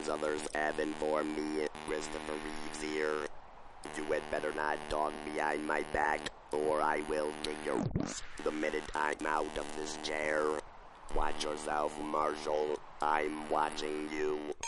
as others have informed me. Christopher Reeves here. You had better not talk behind my back, or I will kick your ass the minute I'm out of this chair. Watch yourself, Marshall. I'm watching you.